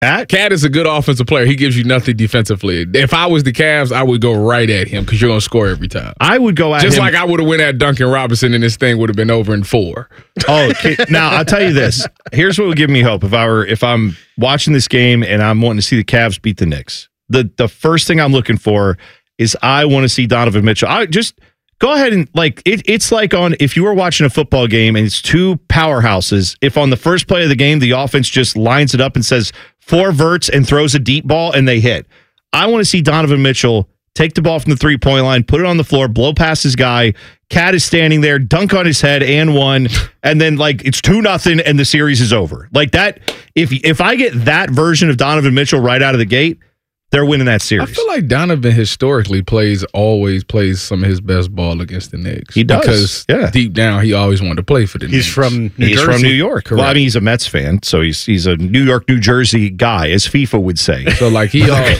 Cat is a good offensive player. He gives you nothing defensively. If I was the Cavs, I would go right at him because you're going to score every time. I would go at him. Just like I would have went at Duncan Robinson and this thing would have been over in 4. Oh, now I'll tell you this. Here's what would give me hope. If I'm watching this game and I'm wanting to see the Cavs beat the Knicks, the first thing I'm looking for is I want to see Donovan Mitchell. I just go ahead and it's like if you were watching a football game and it's two powerhouses, if on the first play of the game, the offense just lines it up and says 4 verts and throws a deep ball and they hit. I want to see Donovan Mitchell take the ball from the 3-point line, put it on the floor, blow past his guy. Cat is standing there, dunk on his head and 1, and then it's 2-0 and the series is over. Like that, if I get that version of Donovan Mitchell right out of the gate, they're winning that series. I feel like Donovan historically always plays some of his best ball against the Knicks. He does. Because deep down, he always wanted to play for the Knicks. He's from New Jersey. From New York. Correct. Well, I mean, he's a Mets fan, so he's a New York, New Jersey guy, as FIFA would say. So, this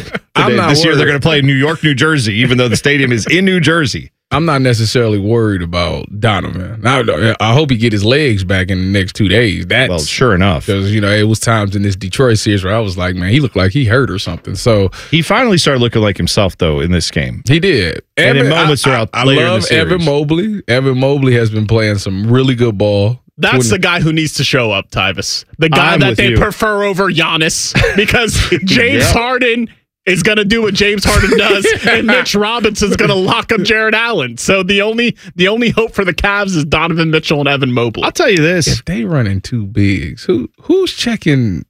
year, they're going to play New York, New Jersey, even though the stadium is in New Jersey. I'm not necessarily worried about Donovan. I hope he get his legs back in the next 2 days. Well, sure enough. Because, it was times in this Detroit series where I was like, man, he looked like he hurt or something. So he finally started looking like himself, though, in this game. He did. And in moments throughout later in the series. Evan Mobley. Evan Mobley has been playing some really good ball. That's the guy who needs to show up, Tyvis. The guy that they prefer over Giannis because James Harden is going to do what James Harden does, and Mitch Robinson's going to lock up Jared Allen. So the only hope for the Cavs is Donovan Mitchell and Evan Mobley. I'll tell you this: if they run in 2 bigs, who's checking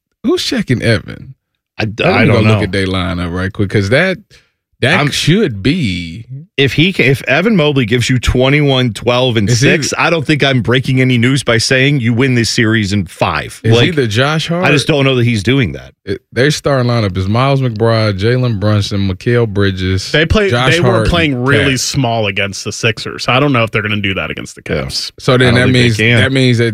Evan? I don't know. Look at their lineup right quick because that should be if Evan Mobley gives you 21, 12, and 6. I don't think I'm breaking any news by saying you win this series in 5. Is either Josh Hart? I just don't know that he's doing that. Their starting lineup is Miles McBride, Jalen Brunson, Mikal Bridges. They were playing really small against the Sixers. I don't know if they're going to do that against the Cavs. So then that means that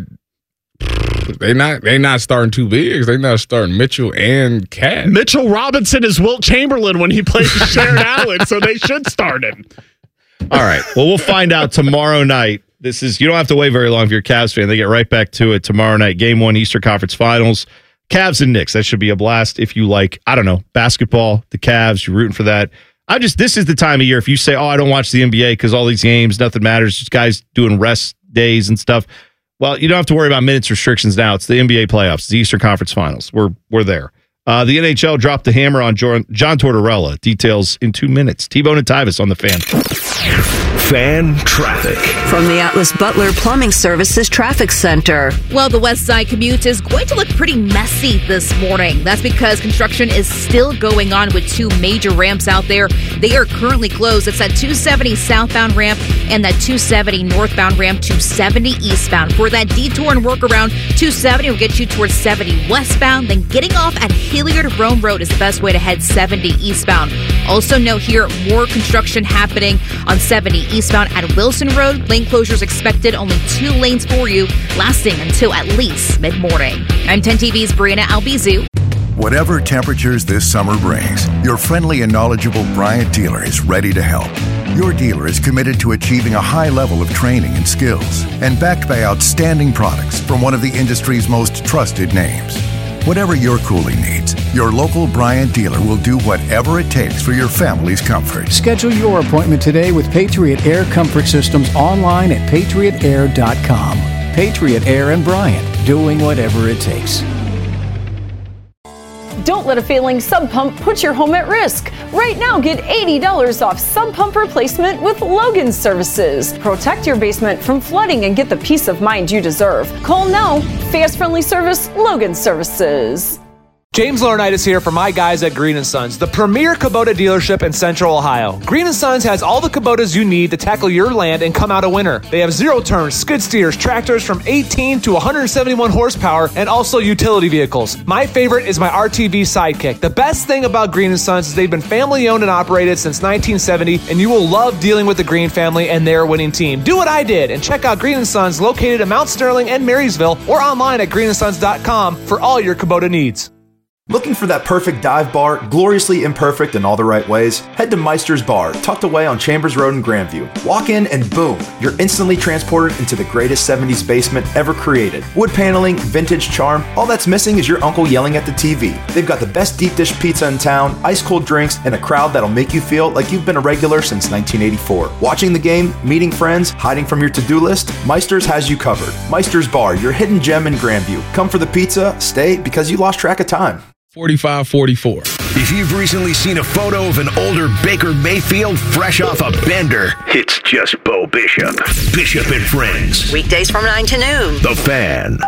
they're not starting 2 bigs. They're not starting Mitchell and Cat. Mitchell Robinson is Wilt Chamberlain when he plays Jared Allen, so they should start him. All right. Well, we'll find out tomorrow night. You don't have to wait very long if you're a Cavs fan. They get right back to it tomorrow night. Game 1, Eastern Conference Finals. Cavs and Knicks. That should be a blast if you like, basketball, the Cavs, you're rooting for that. This is the time of year if you say, I don't watch the NBA because all these games, nothing matters. Just guys doing rest days and stuff. Well, you don't have to worry about minutes restrictions now. It's the NBA playoffs, it's the Eastern Conference Finals. We're there. The NHL dropped the hammer on John Tortorella. Details in 2 minutes. T-Bone and Tyvis on the Fan. Fan traffic. From the Atlas Butler Plumbing Services Traffic Center. Well, the West Side commute is going to look pretty messy this morning. That's because construction is still going on with 2 major ramps out there. They are currently closed. It's that 270 southbound ramp and that 270 northbound ramp, 270 eastbound. For that detour and workaround, 270 will get you towards 70 westbound. Then getting off at Hilliard-Rome Road is the best way to head 70 eastbound. Also note here, more construction happening on 70 eastbound at Wilson Road. Lane closures expected, only 2 lanes for you, lasting until at least mid-morning. I'm 10 TV's Brianna Albizu. Whatever temperatures this summer brings, your friendly and knowledgeable Bryant dealer is ready to help. Your dealer is committed to achieving a high level of training and skills and backed by outstanding products from one of the industry's most trusted names. Whatever your cooling needs, your local Bryant dealer will do whatever it takes for your family's comfort. Schedule your appointment today with Patriot Air Comfort Systems online at patriotair.com. Patriot Air and Bryant, doing whatever it takes. Don't let a failing sump pump put your home at risk. Right now, get $80 off sump pump replacement with Logan Services. Protect your basement from flooding and get the peace of mind you deserve. Call now. Fast, friendly service, Logan Services. James Laurinaitis here for my guys at Green & Sons, the premier Kubota dealership in Central Ohio. Green & Sons has all the Kubotas you need to tackle your land and come out a winner. They have zero-turn skid steers, tractors from 18 to 171 horsepower, and also utility vehicles. My favorite is my RTV Sidekick. The best thing about Green & Sons is they've been family-owned and operated since 1970, and you will love dealing with the Green family and their winning team. Do what I did and check out Green & Sons located in Mount Sterling and Marysville or online at greenandsons.com for all your Kubota needs. Looking for that perfect dive bar, gloriously imperfect in all the right ways? Head to Meister's Bar, tucked away on Chambers Road in Grandview. Walk in and boom, you're instantly transported into the greatest 70s basement ever created. Wood paneling, vintage charm, all that's missing is your uncle yelling at the TV. They've got the best deep dish pizza in town, ice cold drinks, and a crowd that'll make you feel like you've been a regular since 1984. Watching the game, meeting friends, hiding from your to-do list, Meister's has you covered. Meister's Bar, your hidden gem in Grandview. Come for the pizza, stay because you lost track of time. 45-44. If you've recently seen a photo of an older Baker Mayfield fresh off a bender, it's just Bo Bishop. Bishop and Friends. Weekdays from 9 to noon. The Fan.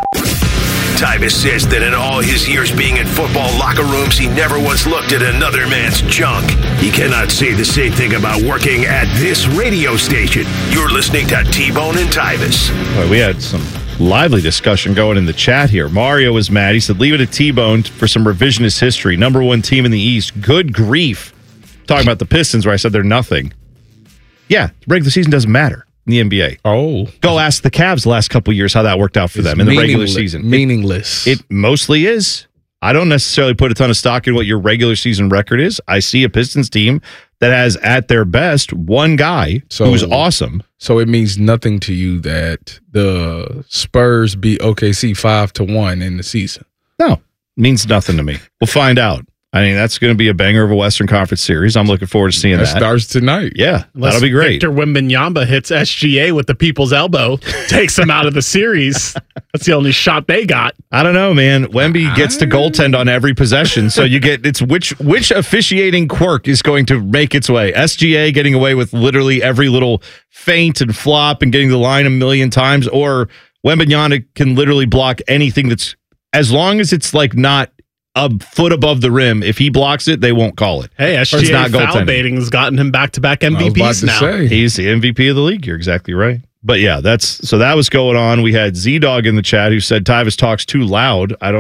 Tyvis says that in all his years being in football locker rooms, he never once looked at another man's junk. He cannot say the same thing about working at this radio station. You're listening to T-Bone and Tyvis. Well, we had some lively discussion going in the chat here. Mario was mad. He said, leave it at T-Bone for some revisionist history. Number one team in the East. Good grief. Talking about the Pistons where I said they're nothing. Yeah, regular season doesn't matter in the NBA. Oh. Go ask the Cavs the last couple of years how that worked out for them in the regular season. Meaningless. It mostly is. I don't necessarily put a ton of stock in what your regular season record is. I see a Pistons team that has, at their best, one guy who's awesome. So it means nothing to you that the Spurs beat OKC 5-1 in the season? No, it means nothing to me. We'll find out. I mean, that's going to be a banger of a Western Conference series. I'm looking forward to seeing that. That starts tonight. Yeah, that'll be great. Victor Wembanyama hits SGA with the people's elbow, takes him out of the series. That's the only shot they got. I don't know, man. Wemby gets to goaltend on every possession, so you get it's which officiating quirk is going to make its way. SGA getting away with literally every little feint and flop and getting the line a million times, or Wembanyama can literally block anything that's, as long as it's like not a foot above the rim. If he blocks it, they won't call it. Hey, SGA foul baiting has gotten him back-to-back MVPs now. He's the MVP of the league. You're exactly right. But yeah, that was going on. We had Z-Dog in the chat who said Tyvis talks too loud. I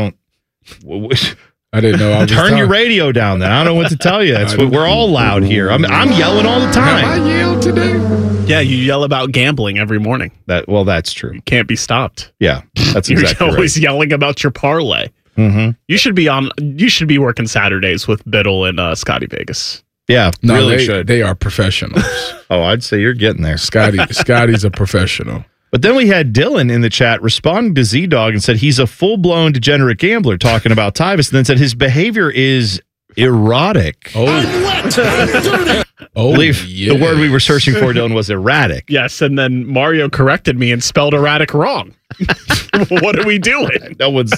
didn't know. Turn your radio down then. I don't know what to tell you. We're all loud here. I'm yelling all the time. Have I yelled today? Yeah, you yell about gambling every morning. That's true. You can't be stopped. Yeah, that's exactly right. You're always yelling about your parlay. Mm-hmm. You should be working Saturdays with Biddle and Scotty Vegas. Yeah, no, really should. They are professionals. Oh, I'd say you're getting there. Scotty's a professional. But then we had Dylan in the chat responding to Z-Dog and said he's a full-blown degenerate gambler talking about Tyvis, and then said his behavior is erotic. The word we were searching for, Dylan, was erratic. Yes, and then Mario corrected me and spelled erratic wrong. What are we doing? No one's...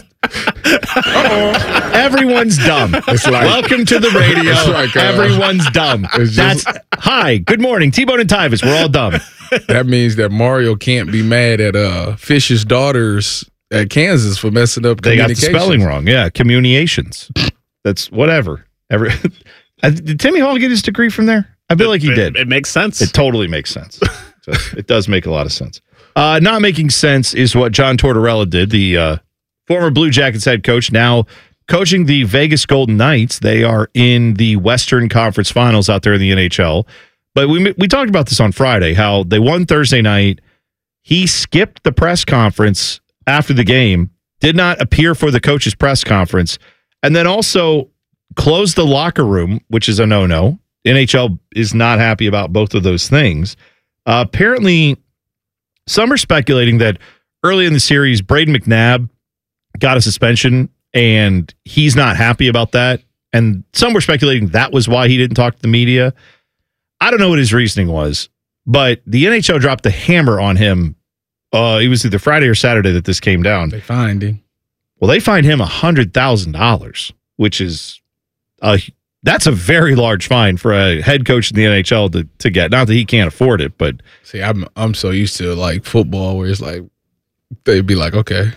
Everyone's dumb. Welcome to the radio. Everyone's dumb. Hi, good morning. T-Bone and Tyvis, we're all dumb. That means that Mario can't be mad at Fish's daughters at Kansas for messing up They got the spelling wrong. Yeah, communications. That's whatever. Did Timmy Hall get his degree from there? I feel like he did. It makes sense. It totally makes sense. It does make a lot of sense. Not making sense is what John Tortorella did, the former Blue Jackets head coach, now coaching the Vegas Golden Knights. They are in the Western Conference Finals out there in the NHL. But we talked about this on Friday, how they won Thursday night. He skipped the press conference after the game, did not appear for the coach's press conference, and then also closed the locker room, which is a no-no. NHL is not happy about both of those things. Apparently, some are speculating that early in the series, Braden McNabb got a suspension, and he's not happy about that. And some were speculating that was why he didn't talk to the media. I don't know what his reasoning was, but the NHL dropped the hammer on him. It was either Friday or Saturday that this came down. They fined him. Well, they fined him $100,000, which is that's a very large fine for a head coach in the NHL to get. Not that he can't afford it, but see, I'm so used to like football where it's like they'd be like, okay,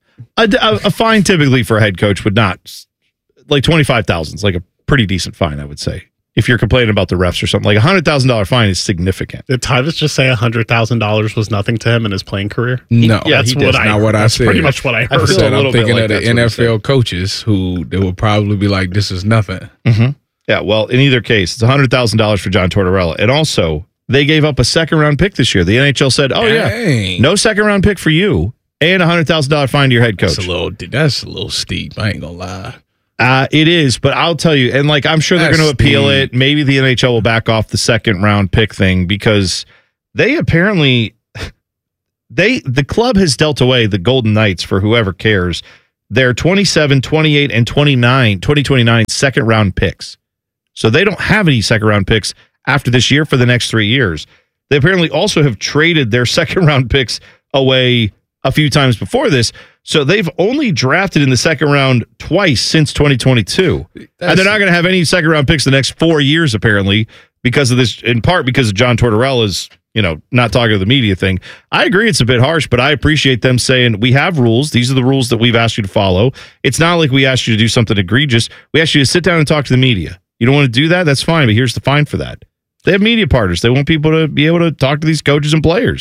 a fine typically for a head coach would not like $25,000 is like a pretty decent fine, I would say. If you're complaining about the refs or something, like $100,000 fine is significant. Did Tyvis just say $100,000 was nothing to him in his playing career? No, that's not what I said. Pretty much what I heard. I'm thinking of the NFL coaches who they will probably be like, "This is nothing." Mm-hmm. Yeah, well, in either case, it's $100,000 for John Tortorella, and also they gave up a second-round pick this year. The NHL said, "Oh yeah, no second-round pick for you, and $100,000 fine to your head coach." That's a little steep. I ain't gonna lie. It is, but I'll tell you, and like I'm sure they're going to appeal it. Maybe the NHL will back off the second round pick thing because they apparently the club has dealt away the Golden Knights, for whoever cares, their 27, 28, and 2029 second round picks. So they don't have any second round picks after this year for the next 3 years. They apparently also have traded their second round picks away a few times before this. So they've only drafted in the second round twice since 2022. And they're not going to have any second round picks the next 4 years, apparently, because of this, in part because of John Tortorella's, not talking to the media thing. I agree it's a bit harsh, but I appreciate them saying, we have rules. These are the rules that we've asked you to follow. It's not like we asked you to do something egregious. We asked you to sit down and talk to the media. You don't want to do that? That's fine, but here's the fine for that. They have media partners. They want people to be able to talk to these coaches and players.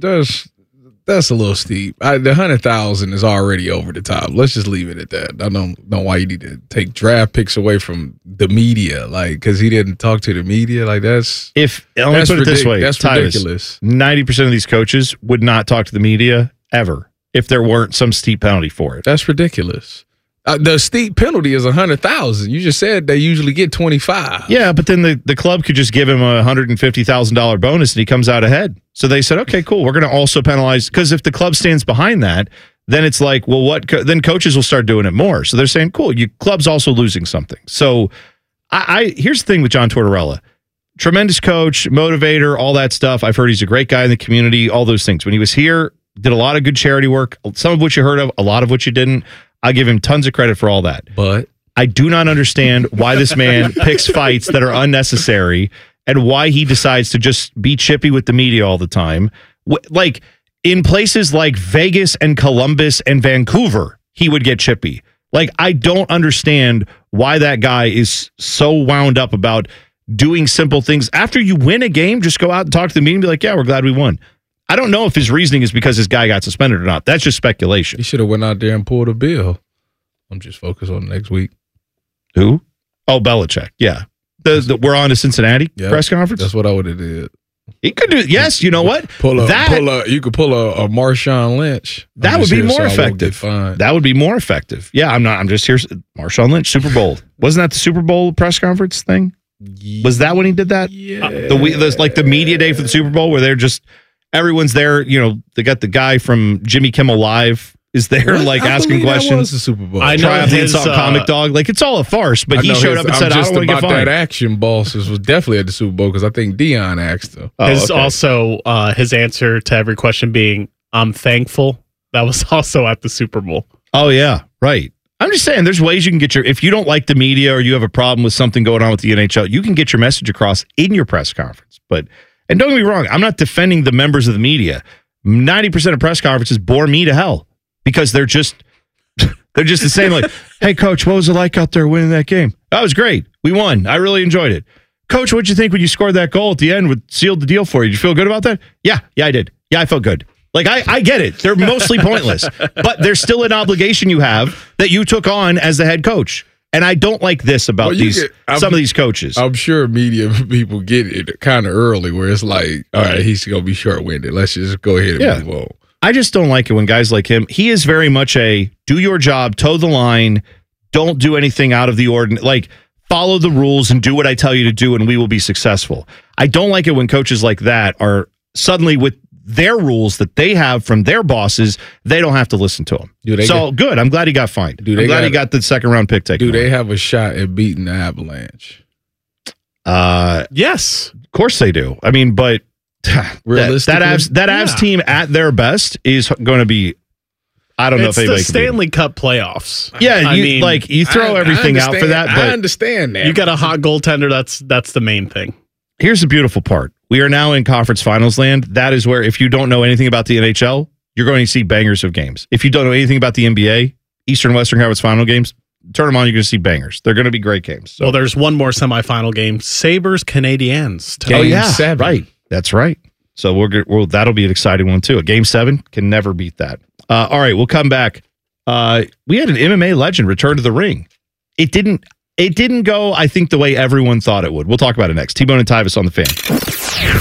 That's a little steep. The 100,000 is already over the top. Let's just leave it at that. I don't know why you need to take draft picks away from the media, because he didn't talk to the media. Let me put it this way: that's ridiculous. 90% of these coaches would not talk to the media ever if there weren't some steep penalty for it. That's ridiculous. The steep penalty is 100,000. You just said they usually get 25. Yeah, but then the club could just give him a $150,000 bonus and he comes out ahead. So they said, okay, cool. We're going to also penalize, because if the club stands behind that, then it's like, well, then coaches will start doing it more. So they're saying, cool, club's also losing something. So here's the thing with John Tortorella. Tremendous coach, motivator, all that stuff. I've heard he's a great guy in the community, all those things. When he was here, did a lot of good charity work, some of which you heard of, a lot of which you didn't. I give him tons of credit for all that. But I do not understand why this man picks fights that are unnecessary and why he decides to just be chippy with the media all the time. Like in places like Vegas and Columbus and Vancouver, he would get chippy. Like, I don't understand why that guy is so wound up about doing simple things. After you win a game, just go out and talk to the media and be like, yeah, we're glad we won. I don't know if his reasoning is because his guy got suspended or not. That's just speculation. He should have went out there and pulled a bill. I'm just focused on next week. Who? Oh, Belichick. Yeah. We're on to Cincinnati press conference? That's what I would have did. He could do. Yes, you know what? You could pull a Marshawn Lynch. That would be more effective. That would be more effective. Yeah, I'm just here. Marshawn Lynch, Super Bowl. Wasn't that the Super Bowl press conference thing? Was that when he did that? Yeah. Like the media day for the Super Bowl where they're just, everyone's there. They got the guy from Jimmy Kimmel Live is there, asking questions. That was the Super Bowl. I know Try out the insult comic dog. It's all a farce, but he showed up and said, I don't want to get fined. That action bosses was definitely at the Super Bowl because I think Dion asked him. His answer to every question being, I'm thankful. That was also at the Super Bowl. Oh, yeah. Right. I'm just saying there's ways you can get if you don't like the media or you have a problem with something going on with the NHL, you can get your message across in your press conference. And don't get me wrong, I'm not defending the members of the media. 90% of press conferences bore me to hell because they're just the same. Like, hey, coach, what was it like out there winning that game? That was great. We won. I really enjoyed it. Coach, what'd you think when you scored that goal at the end? What sealed the deal for you? Did you feel good about that? Yeah, I did. Yeah, I felt good. I get it. They're mostly pointless, but there's still an obligation you have that you took on as the head coach. And I don't like this about some of these coaches. I'm sure media people get it kind of early where it's like, all right, he's going to be short-winded. Let's just go ahead and move on. I just don't like it when guys like him, he is very much a do your job, toe the line, don't do anything out of the ordinary. Follow the rules and do what I tell you to do and we will be successful. I don't like it when coaches like that are suddenly with their rules that they have from their bosses, they don't have to listen to them. Good. I'm glad he got fined. I'm glad he got the second round pick taken. Do they have a shot at beating the Avalanche? Yes. Of course they do. I mean, but that Avs team at their best is going to be, I don't know if anybody can beat them. Stanley Cup playoffs. Yeah, you throw everything out for that. But I understand that. You got a hot goaltender. That's the main thing. Here's the beautiful part. We are now in conference finals land. That is where, if you don't know anything about the NHL, you're going to see bangers of games. If you don't know anything about the NBA, Eastern Western Conference final games, turn them on, you're going to see bangers. They're going to be great games. So. Well, there's one more semifinal game. Sabres, Canadiens. Game 7. Right. That's right. So that'll be an exciting one, too. A Game 7 can never beat that. All right, we'll come back. We had an MMA legend return to the ring. It didn't go, I think, the way everyone thought it would. We'll talk about it next. T-Bone and Tyvis on the Fan.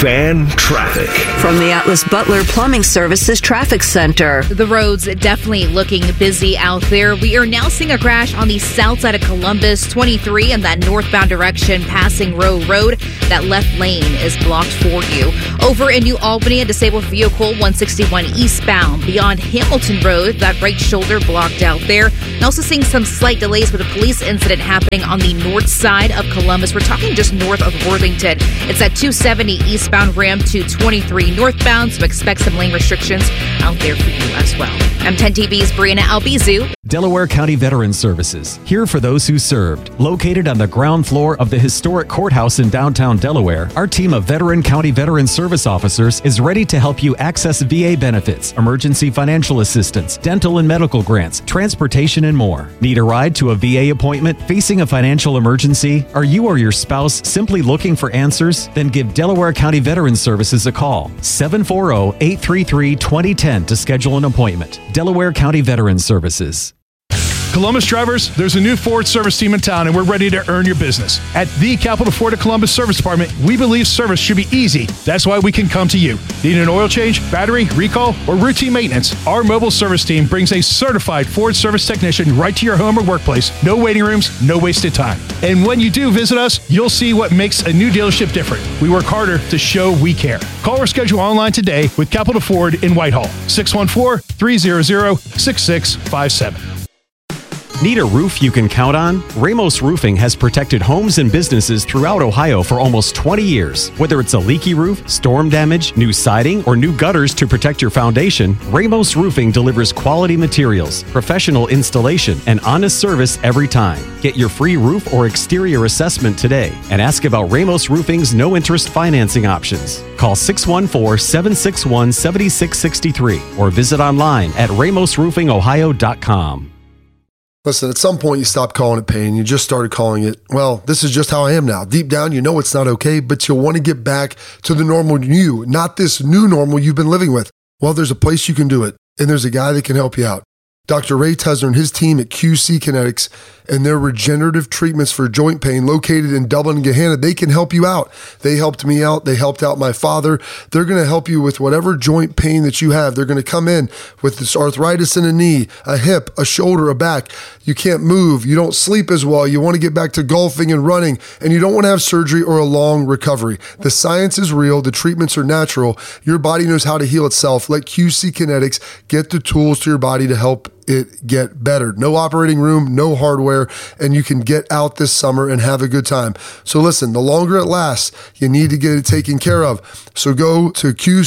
Fan Traffic. From the Atlas Butler Plumbing Services Traffic Center. The roads definitely looking busy out there. We are now seeing a crash on the south side of Columbus, 23 in that northbound direction, passing Row Road. That left lane is blocked for you. Over in New Albany, a disabled vehicle, 161 eastbound. Beyond Hamilton Road, that right shoulder blocked out there. And also seeing some slight delays with a police incident happening on the north side of Columbus. We're talking just north of Worthington. It's at 270 eastbound ramp to 23 northbound, so expect some lane restrictions out there for you as well. I'm 10 TV's Brianna Albizu. Delaware County Veterans Services, here for those who served. Located on the ground floor of the historic courthouse in downtown Delaware, our team of Veteran County Veterans Service officers is ready to help you access VA benefits, emergency financial assistance, dental and medical grants, transportation, and more. Need a ride to a VA appointment? Facing a financial emergency? Are you or your spouse simply looking for answers? Then give Delaware County Veterans Services a call. 740-833-2010 to schedule an appointment. Delaware County Veterans Services. Columbus drivers, there's a new Ford service team in town, and we're ready to earn your business. At the Capital Ford of Columbus Service Department, we believe service should be easy. That's why we can come to you. Need an oil change, battery, recall, or routine maintenance? Our mobile service team brings a certified Ford service technician right to your home or workplace. No waiting rooms, no wasted time. And when you do visit us, you'll see what makes a new dealership different. We work harder to show we care. Call or schedule online today with Capital Ford in Whitehall. 614-300-6657. Need a roof you can count on? Ramos Roofing has protected homes and businesses throughout Ohio for almost 20 years. Whether it's a leaky roof, storm damage, new siding, or new gutters to protect your foundation, Ramos Roofing delivers quality materials, professional installation, and honest service every time. Get your free roof or exterior assessment today and ask about Ramos Roofing's no-interest financing options. Call 614-761-7663 or visit online at ramosroofingohio.com. Listen, at some point you stopped calling it pain. You just started calling it, well, this is just how I am now. Deep down, you know it's not okay, but you'll want to get back to the normal you, not this new normal you've been living with. Well, there's a place you can do it, and there's a guy that can help you out. Dr. Ray Tesner and his team at QC Kinetics and their regenerative treatments for joint pain located in Dublin and Gahanna, they can help you out. They helped me out. They helped out my father. They're going to help you with whatever joint pain that you have. They're going to come in with this arthritis in a knee, a hip, a shoulder, a back. You can't move. You don't sleep as well. You want to get back to golfing and running, and you don't want to have surgery or a long recovery. The science is real. The treatments are natural. Your body knows how to heal itself. Let QC Kinetics get the tools to your body to help it get better. No operating room, no hardware, and you can get out this summer and have a good time. So listen, the longer it lasts, you need to get it taken care of. So go to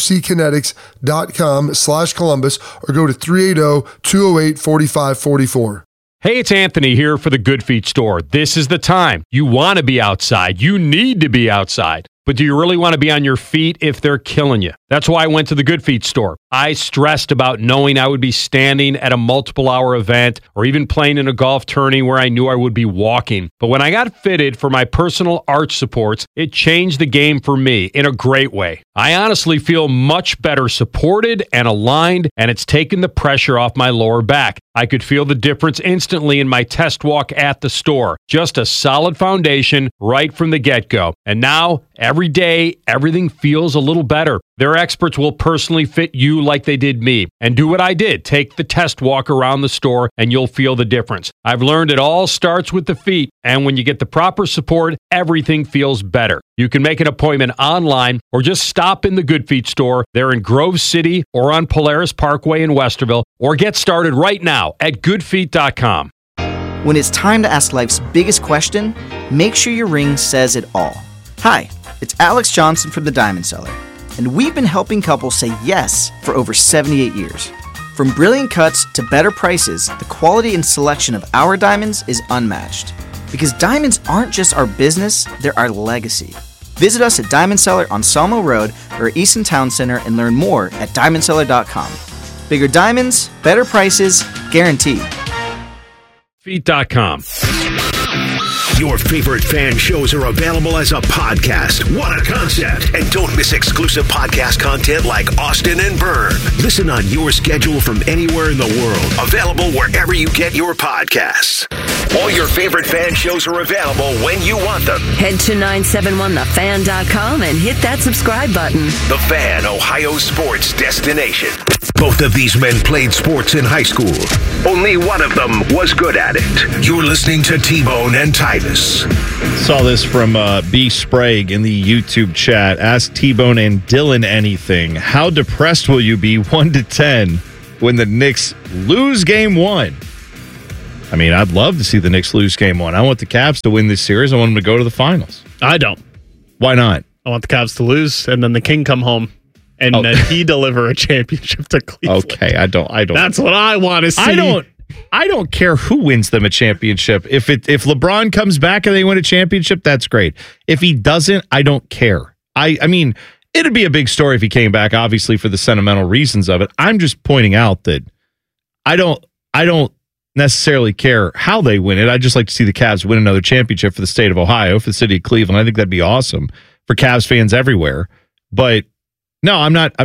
qckinetics.com/Columbus or go to 380-208-4544. Hey, it's Anthony here for the Good Feet store. This is the time. You want to be outside. You need to be outside. But do you really want to be on your feet if they're killing you? That's why I went to the Good Feet store. I stressed about knowing I would be standing at a multiple-hour event or even playing in a golf tourney where I knew I would be walking. But when I got fitted for my personal arch supports, it changed the game for me in a great way. I honestly feel much better supported and aligned, and it's taken the pressure off my lower back. I could feel the difference instantly in my test walk at the store. Just a solid foundation right from the get-go. And now, every day, everything feels a little better. Their experts will personally fit you like they did me. And do what I did. Take the test walk around the store and you'll feel the difference. I've learned it all starts with the feet. And when you get the proper support, everything feels better. You can make an appointment online or just stop in the Good Feet store. They're in Grove City or on Polaris Parkway in Westerville. Or get started right now at goodfeet.com. When it's time to ask life's biggest question, make sure your ring says it all. Hi, it's Alex Johnson from the Diamond Cellar, and we've been helping couples say yes for over 78 years. From brilliant cuts to better prices, the quality and selection of our diamonds is unmatched. Because diamonds aren't just our business, they're our legacy. Visit us at Diamond Cellar on Sawmill Road or Easton Town Center and learn more at diamondcellar.com. Bigger diamonds, better prices, guaranteed. Feet.com. Your favorite fan shows are available as a podcast. What a concept. And don't miss exclusive podcast content like Austin and Byrne. Listen on your schedule from anywhere in the world. Available wherever you get your podcasts. All your favorite fan shows are available when you want them. Head to 971thefan.com and hit that subscribe button. The Fan, Ohio sports destination. Both of these men played sports in high school. Only one of them was good at it. You're listening to T-Bone and Tyvis. Saw this from B. Sprague in the YouTube chat. Ask T-Bone and Dylan anything. How depressed will you be 1 to 10 when the Knicks lose game 1? I mean, I'd love to see the Knicks lose game 1. I want the Cavs to win this series. I want them to go to the finals. I don't. Why not? I want the Cavs to lose, and then the King come home, and then he deliver a championship to Cleveland. Okay, I don't. That's what I want to see. I don't care who wins them a championship. If LeBron comes back and they win a championship, that's great. If he doesn't, I don't care. I mean, it'd be a big story if he came back, obviously, for the sentimental reasons of it. I'm just pointing out that I don't necessarily care how they win it. I'd just like to see the Cavs win another championship for the state of Ohio, for the city of Cleveland. I think that'd be awesome for Cavs fans everywhere. But no, I'm not.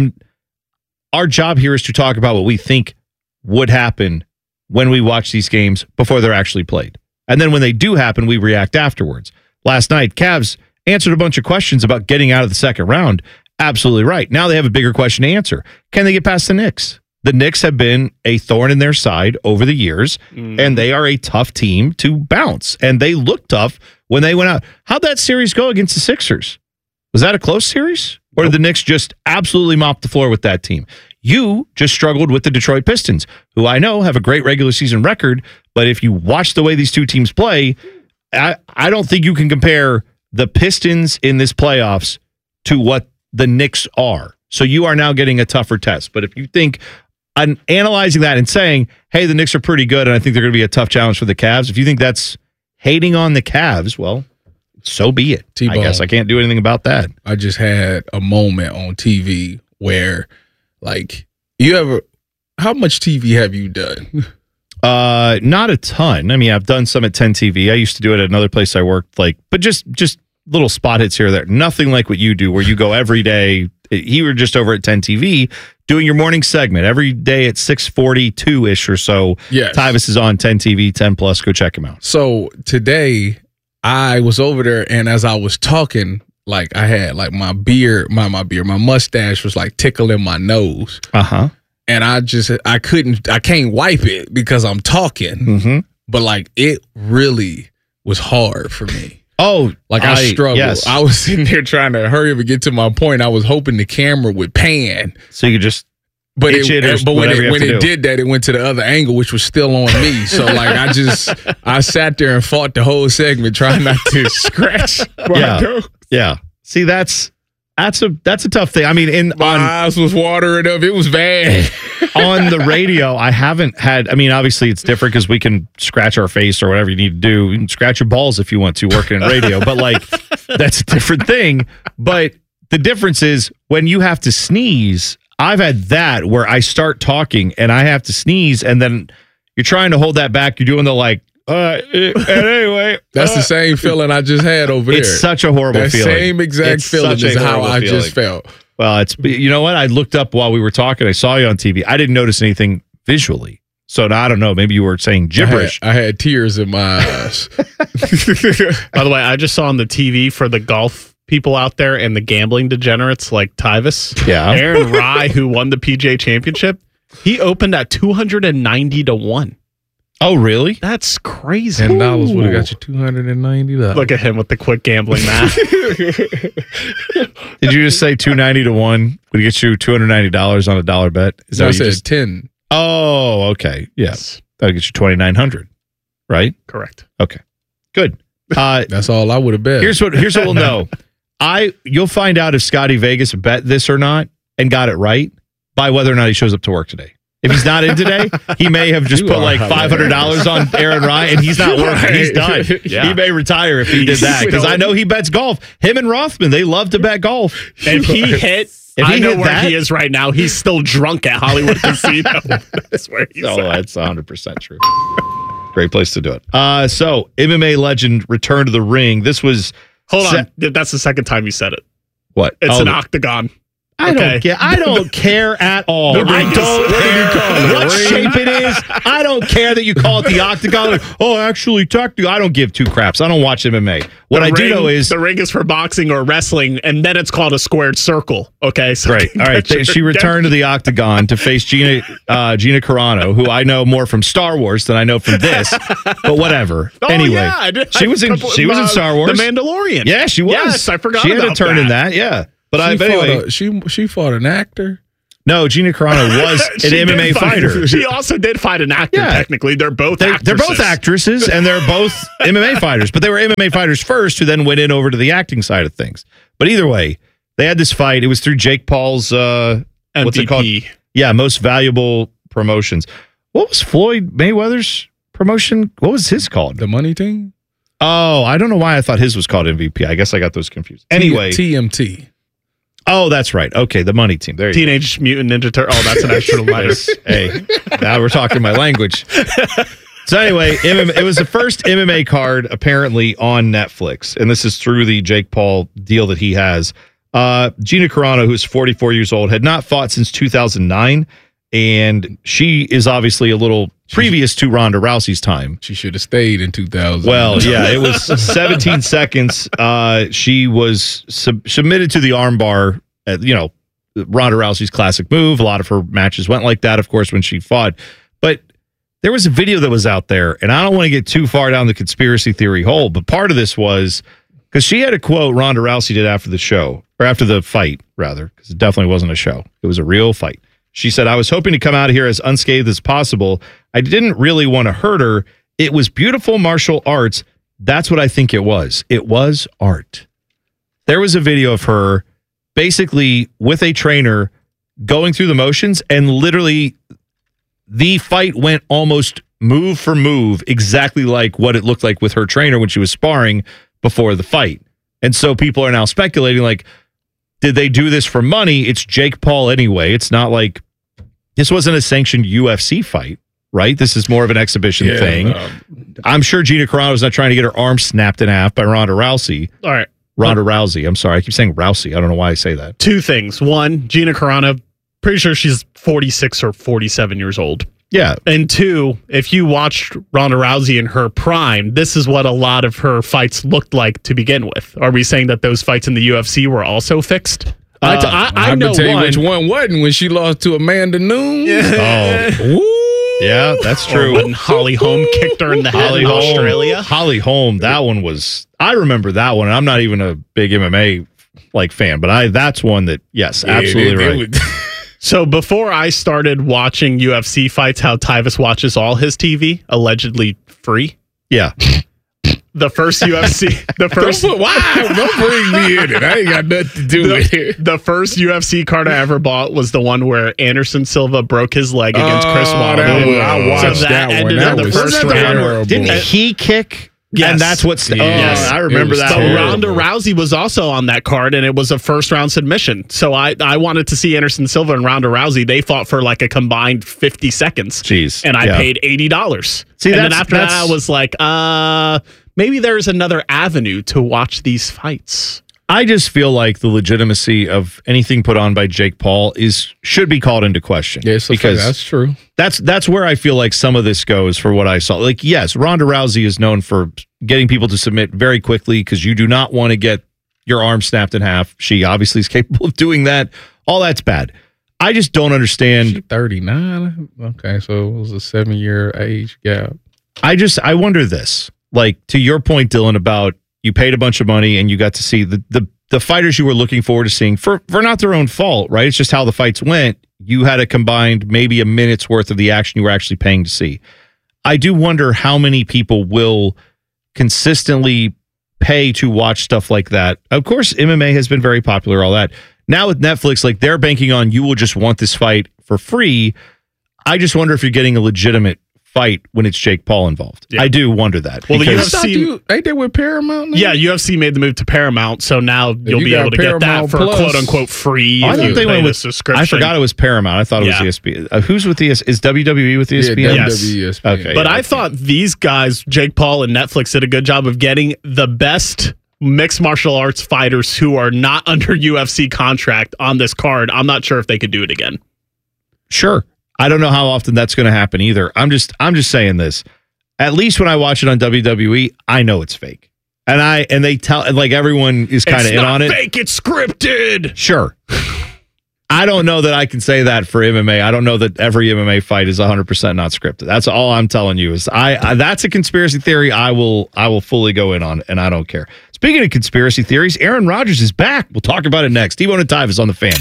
Our job here is to talk about what we think would happen when we watch these games before they're actually played. And then when they do happen, we react afterwards. Last night, Cavs answered a bunch of questions about getting out of the second round. Absolutely right. Now they have a bigger question to answer. Can they get past the Knicks? The Knicks have been a thorn in their side over the years, and they are a tough team to bounce. And they looked tough when they went out. How'd that series go against the Sixers? Was that a close series? Or did the Knicks just absolutely mop the floor with that team? You just struggled with the Detroit Pistons, who I know have a great regular season record, but if you watch the way these two teams play, I don't think you can compare the Pistons in this playoffs to what the Knicks are. So you are now getting a tougher test. But if you think, I'm analyzing that and saying, hey, the Knicks are pretty good, and I think they're going to be a tough challenge for the Cavs. If you think that's hating on the Cavs, well, so be it. T-Bone, I guess I can't do anything about that. I just had a moment on TV where, like, how much TV have you done? Not a ton. I mean, I've done some at 10 TV. I used to do it at another place I worked, but just little spot hits here or there. Nothing like what you do, where you go every day. You were just over at 10 TV doing your morning segment every day at 6:42-ish or so. Yes. Tyvis is on 10 TV, 10 plus. Go check him out. So today I was over there, and as I was talking, like, I had like my mustache was like tickling my nose. Uh-huh. And I can't wipe it because I'm talking. Mm-hmm. But like, it really was hard for me. Oh, like I struggled. Yes. I was sitting there trying to hurry up and get to my point. I was hoping the camera would pan. So you could just when it did that, it went to the other angle, which was still on me. So like I sat there and fought the whole segment trying not to scratch my nose. Yeah. See, that's a tough thing. I mean, my eyes was watering up. It was bad. On the radio, I haven't had. I mean, obviously, it's different because we can scratch our face or whatever you need to do. You can scratch your balls if you want to, working in radio. But like, that's a different thing. But the difference is when you have to sneeze. I've had that where I start talking and I have to sneeze, and then you're trying to hold that back. You're doing the like. Anyway, that's the same feeling I just had over there. It's such a horrible feeling. Same exact feeling is how I just felt. Well, you know what? I looked up while we were talking. I saw you on TV. I didn't notice anything visually. So I don't know. Maybe you were saying gibberish. I had tears in my eyes. By the way, I just saw on the TV for the golf people out there and the gambling degenerates like Tyvis. Yeah. Aaron Rye, who won the PGA Championship, he opened at 290-1. Oh, really? That's crazy. $10 would have got you $290. Look at him with the quick gambling math. Did you just say 290-1 would get you $290 on a dollar bet? Is that what you said? 10. Oh, okay. Yes. That'll get you $2,900, right? Correct. Okay. Good. That's all I would have bet. Here's what we'll know. You'll find out if Scotty Vegas bet this or not and got it right by whether or not he shows up to work today. If he's not in today, he may have just put like $500 on Aaron Rye, and he's not working. He's done. Yeah. He may retire if he did that, because I know he bets golf. Him and Rothman, they love to bet golf. If he hit, I know where he is right now. He's still drunk at Hollywood Casino. That's where he's at. That's 100% true. Great place to do it. So MMA legend returned to the ring. This was Hold on. That's the second time you said it. What? It's an octagon. I don't care at all. I don't care what shape it is. I don't care that you call it the octagon. Actually, I don't give two craps. I don't watch MMA. What I do know is the ring is for boxing or wrestling, and then it's called a squared circle. Okay, so great. All right, she returned to the octagon to face Gina Carano, who I know more from Star Wars than I know from this. But whatever. Anyway, she was in Star Wars, The Mandalorian. Yeah, she was. Yes, I forgot. She had about a turn that. in that. Yeah. But anyway, she fought an actor. No, Gina Carano was an MMA fighter. She also did fight an actor. Technically, they're both actresses. They're both actresses, and they're both MMA fighters. But they were MMA fighters first, who then went in over to the acting side of things. But either way, they had this fight. It was through Jake Paul's what's it called? Yeah, most valuable promotions. What was Floyd Mayweather's promotion? What was his called? The Money Team. Oh, I don't know why I thought his was called MVP. I guess I got those confused. Anyway, TMT. Oh, that's right. Okay, the Money Team. There you Teenage Mutant Ninja Turtle. Oh, that's an extra letter. Hey, now we're talking my language. So anyway, it was the first MMA card apparently on Netflix, and this is through the Jake Paul deal that he has. Gina Carano, who's 44 years old, had not fought since 2009, and she is obviously a little previous to Ronda Rousey's time. She should have stayed in 2000. Well, yeah, it was 17 seconds. She was submitted to the armbar, Ronda Rousey's classic move. A lot of her matches went like that, of course, when she fought. But there was a video that was out there, and I don't want to get too far down the conspiracy theory hole, but part of this was because she had a quote Ronda Rousey did after the show, or after the fight, rather, because it definitely wasn't a show. It was a real fight. She said, "I was hoping to come out of here as unscathed as possible. I didn't really want to hurt her. It was beautiful martial arts. That's what I think it was. It was art." There was a video of her basically with a trainer going through the motions, and literally the fight went almost move for move, exactly like what it looked like with her trainer when she was sparring before the fight. And so people are now speculating, like, did they do this for money? It's Jake Paul anyway. It's not like this wasn't a sanctioned UFC fight, right? This is more of an exhibition thing. I'm sure Gina Carano is not trying to get her arm snapped in half by Ronda Rousey. All right. Ronda Rousey. I'm sorry. I keep saying Rousey. I don't know why I say that. Two things. One, Gina Carano, pretty sure she's 46 or 47 years old. Yeah. And two, if you watched Ronda Rousey in her prime, this is what a lot of her fights looked like to begin with. Are we saying that those fights in the UFC were also fixed? I know tell you which one wasn't when she lost to Amanda Nunes. Yeah, that's true. When Holly Holm kicked her in the head in Australia. Holly Holm, that one was. I remember that one. And I'm not even a big MMA fan, but that's one that absolutely right. So before I started watching UFC fights, how Tyvis watches all his TV, allegedly free. Yeah. The first UFC, Don't bring me in it. I ain't got nothing to do with it. The first UFC card I ever bought was the one where Anderson Silva broke his leg against Chris Wilder. I watched that ended one. in the first round. Didn't he kick? Yes. And that's what's. Yes. I remember that. So Ronda Rousey was also on that card, and it was a first round submission. So I wanted to see Anderson Silva and Ronda Rousey. They fought for like a combined 50 seconds. Jeez. And I paid $80. And then after that, I was like, maybe there's another avenue to watch these fights. I just feel like the legitimacy of anything put on by Jake Paul should be called into question. Yes, because that's true. That's where I feel like some of this goes for what I saw. Like, yes, Ronda Rousey is known for getting people to submit very quickly because you do not want to get your arm snapped in half. She obviously is capable of doing that. All that's bad. I just don't understand. She's 39. Okay, so it was a 7-year age gap. I wonder this. Like, to your point, Dylan, about you paid a bunch of money and you got to see the fighters you were looking forward to seeing for not their own fault, right? It's just how the fights went. You had a combined maybe a minute's worth of the action you were actually paying to see. I do wonder how many people will consistently pay to watch stuff like that. Of course, MMA has been very popular, all that. Now with Netflix, like they're banking on you will just want this fight for free. I just wonder if you're getting a legitimate fight when it's Jake Paul involved. Yeah. I do wonder that. Well, the UFC, ain't they with Paramount now? Yeah, UFC made the move to Paramount, so now you'll be able to get that for quote unquote free. I thought they went with subscription. I forgot it was Paramount. I thought it was ESPN. Who's with ESPN? Is WWE with ESPN? Yeah, yes. ESPN. Okay, but I thought these guys, Jake Paul and Netflix, did a good job of getting the best mixed martial arts fighters who are not under UFC contract on this card. I'm not sure if they could do it again. Sure. I don't know how often that's going to happen either. I'm just saying this. At least when I watch it on WWE, I know it's fake. And they tell, like, everyone is kind of in on it. It's not fake, it's scripted. Sure. I don't know that I can say that for MMA. I don't know that every MMA fight is 100% not scripted. That's all I'm telling you is that's a conspiracy theory I will fully go in on, and I don't care. Speaking of conspiracy theories, Aaron Rodgers is back. We'll talk about it next. T-Bone and Tyvis on the Fan.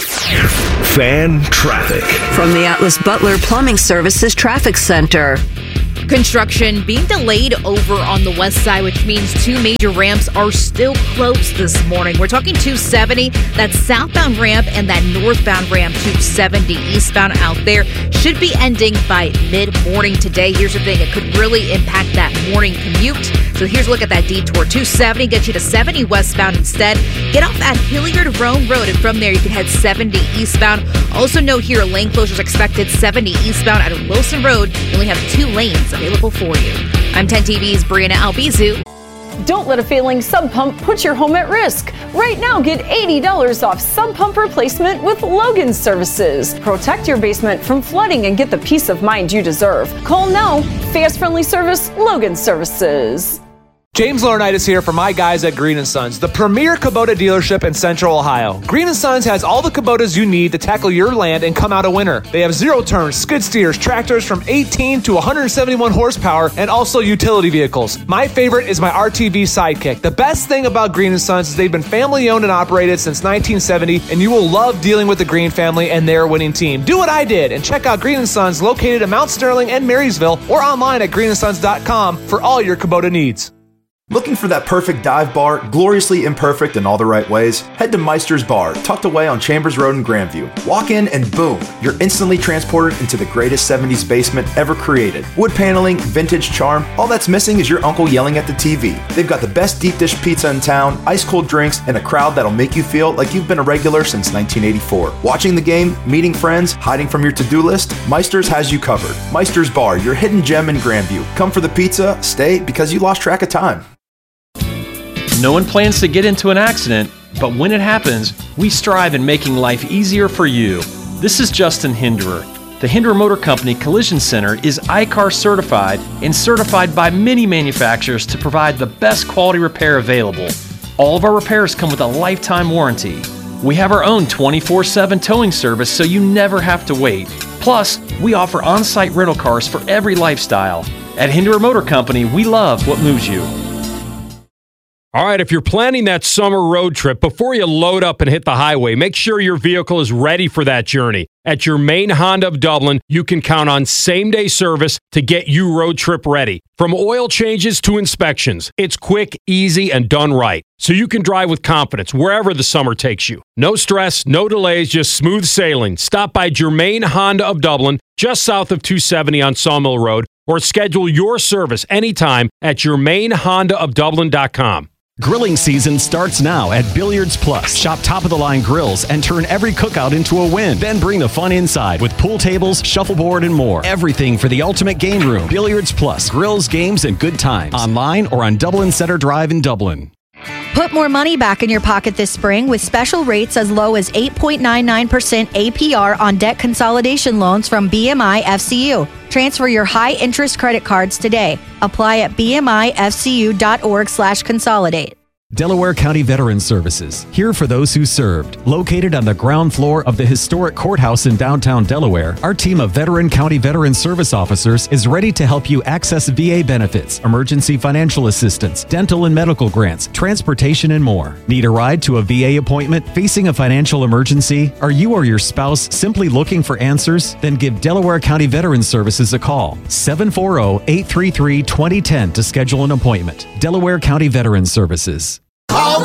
Fan traffic. From the Atlas Butler Plumbing Services Traffic Center. Construction being delayed over on the west side, which means two major ramps are still closed this morning. We're talking 270, that southbound ramp, and that northbound ramp, 270 eastbound out there, should be ending by mid-morning today. Here's the thing, it could really impact that morning commute. So here's a look at that detour. 270 gets you to 70 westbound instead. Get off at Hilliard-Rome Road, and from there you can head 70 eastbound. Also note here, lane closures expected 70 eastbound at Wilson Road. You only have 2 lanes available for you. I'm 10 TV's Brianna Albizu. Don't let a failing sump pump put your home at risk. Right now, get $80 off sump pump replacement with Logan Services. Protect your basement from flooding and get the peace of mind you deserve. Call now. Fast, friendly service, Logan Services. James Laurinaitis here for my guys at Green & Sons, the premier Kubota dealership in Central Ohio. Green & Sons has all the Kubotas you need to tackle your land and come out a winner. They have zero-turn skid steers, tractors from 18 to 171 horsepower, and also utility vehicles. My favorite is my RTV Sidekick. The best thing about Green & Sons is they've been family-owned and operated since 1970, and you will love dealing with the Green family and their winning team. Do what I did and check out Green & Sons located in Mount Sterling and Marysville or online at greensons.com for all your Kubota needs. Looking for that perfect dive bar, gloriously imperfect in all the right ways? Head to Meister's Bar, tucked away on Chambers Road in Grandview. Walk in and boom, you're instantly transported into the greatest 70s basement ever created. Wood paneling, vintage charm, all that's missing is your uncle yelling at the TV. They've got the best deep dish pizza in town, ice cold drinks, and a crowd that'll make you feel like you've been a regular since 1984. Watching the game, meeting friends, hiding from your to-do list, Meister's has you covered. Meister's Bar, your hidden gem in Grandview. Come for the pizza, stay because you lost track of time. No one plans to get into an accident, but when it happens, we strive in making life easier for you. This is Justin Hinderer. The Hinderer Motor Company Collision Center is ICAR certified and certified by many manufacturers to provide the best quality repair available. All of our repairs come with a lifetime warranty. We have our own 24/7 towing service so you never have to wait. Plus, we offer on-site rental cars for every lifestyle. At Hinderer Motor Company, we love what moves you. All right, if you're planning that summer road trip, before you load up and hit the highway, make sure your vehicle is ready for that journey. At your main Honda of Dublin, you can count on same-day service to get you road trip ready. From oil changes to inspections, it's quick, easy, and done right. So you can drive with confidence wherever the summer takes you. No stress, no delays, just smooth sailing. Stop by Germain Honda of Dublin, just south of 270 on Sawmill Road, or schedule your service anytime at germainhondaofdublin.com. Grilling season starts now at Billiards Plus. Shop top-of-the-line grills and turn every cookout into a win. Then bring the fun inside with pool tables, shuffleboard, and more. Everything for the ultimate game room. Billiards Plus. Grills, games, and good times. Online or on Dublin Center Drive in Dublin. Put more money back in your pocket this spring with special rates as low as 8.99% APR on debt consolidation loans from BMI FCU. Transfer your high-interest credit cards today. Apply at bmifcu.org/consolidate. Delaware County Veterans Services, here for those who served. Located on the ground floor of the historic courthouse in downtown Delaware, our team of Veteran County Veterans Service officers is ready to help you access VA benefits, emergency financial assistance, dental and medical grants, transportation, and more. Need a ride to a VA appointment? Facing a financial emergency? Are you or your spouse simply looking for answers? Then give Delaware County Veterans Services a call. 740-833-2010 to schedule an appointment. Delaware County Veterans Services.